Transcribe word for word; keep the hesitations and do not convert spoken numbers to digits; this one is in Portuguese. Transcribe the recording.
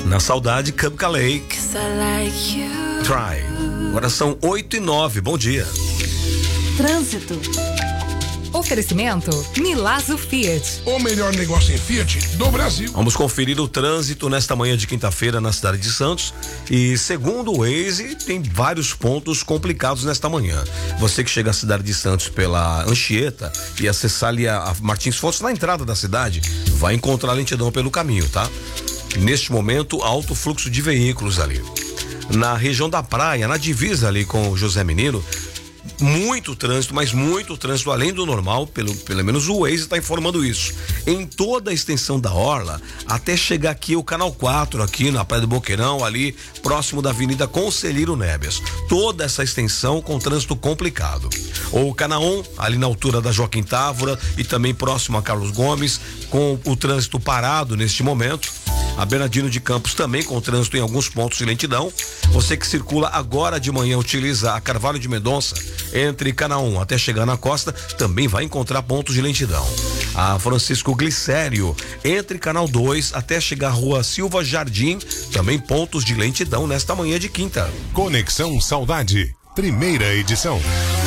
Na saudade, Cub Calais. Try. Agora são oito e nove. Bom dia. Trânsito. Oferecimento Milazzo Fiat. O melhor negócio em Fiat do Brasil. Vamos conferir o trânsito nesta manhã de quinta-feira na cidade de Santos. E segundo o Waze, tem vários pontos complicados nesta manhã. Você que chega à cidade de Santos pela Anchieta e acessar ali a, a Martins Fontes na entrada da cidade, vai encontrar lentidão pelo caminho, tá? Neste momento, alto fluxo de veículos ali. Na região da praia, na divisa ali com o José Menino, muito trânsito, mas muito trânsito além do normal, pelo, pelo menos o Waze está informando isso. Em toda a extensão da orla, até chegar aqui o canal quatro, aqui na Praia do Boqueirão, ali próximo da Avenida Conselheiro Neves. Toda essa extensão com trânsito complicado. O Canaon, ali na altura da Joaquim Távora e também próximo a Carlos Gomes, com o trânsito parado neste momento. A Bernardino de Campos também com trânsito em alguns pontos de lentidão. Você que circula agora de manhã, utiliza a Carvalho de Mendonça entre Canaã até chegar na costa, também vai encontrar pontos de lentidão. A Francisco Glicério entre Canal dois até chegar à Rua Silva Jardim, também pontos de lentidão nesta manhã de quinta. Conexão Saudade, primeira edição.